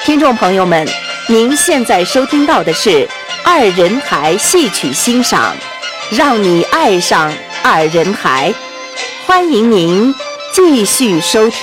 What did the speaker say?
听众朋友们，您现在收听到的是二人台戏曲欣赏，让你爱上二人台，欢迎您继续收听。